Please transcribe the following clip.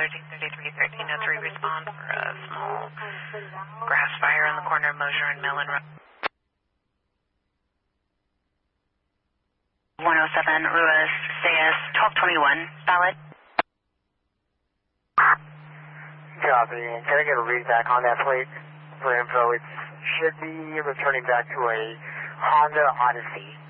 Allergy 331303, respond for a small grass fire on the corner of Mosier and Mellon Road. 107 Ruiz, Sayas, 1221, valid. Copy. Can I get a read back on that plate for info? It should be returning back to a Honda Odyssey.